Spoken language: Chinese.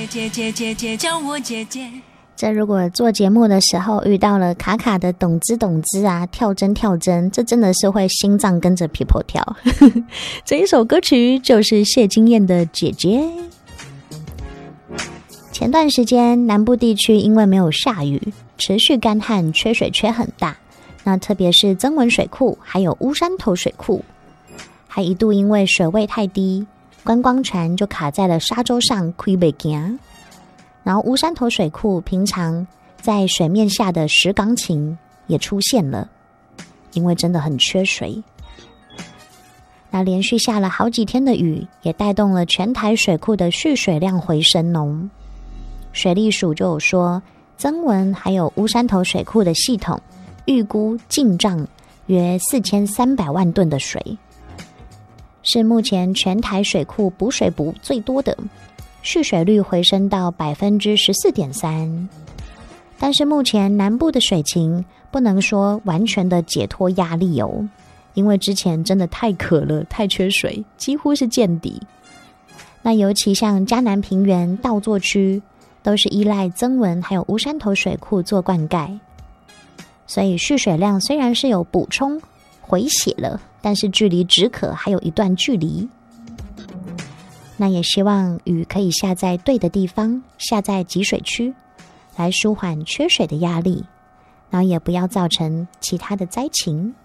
姐叫我姐姐。 这如果做节目的时候遇到了卡卡的懂之啊，跳针，这真的是会心脏跟着皮婆跳。这一首歌曲就是谢金燕的《姐姐》。前段时间南部地区因为没有下雨，持续干旱，缺水缺很大。那特别是曾文水库还有乌山头水库，还一度因为水位太低，观光船就卡在了沙洲上开不行。然后乌山头水库平常在水面下的石钢琴也出现了，因为真的很缺水。那连续下了好几天的雨，也带动了全台水库的蓄水量回升哦。水利署就有说，曾文还有乌山头水库的系统预估进账约4300万吨的水，是目前全台水库补水补最多的，蓄水率回升到 14.3%。 但是目前南部的水情不能说完全的解脱压力哦，因为之前真的太渴了，太缺水，几乎是见底。那尤其像嘉南平原、稻作区都是依赖曾文还有乌山头水库做灌溉，所以蓄水量虽然是有补充回血了，但是距离止渴还有一段距离。那也希望雨可以下在对的地方，下在集水区，来舒缓缺水的压力，然后也不要造成其他的灾情。